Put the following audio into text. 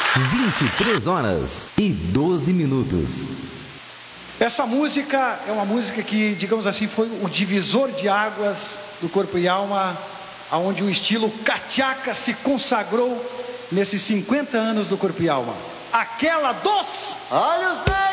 23h12. Essa música é uma música que, digamos assim, foi o divisor de águas do Corpo e Alma, aonde o estilo cachaca se consagrou nesses 50 anos do Corpo e Alma. Aquela dos... Olha os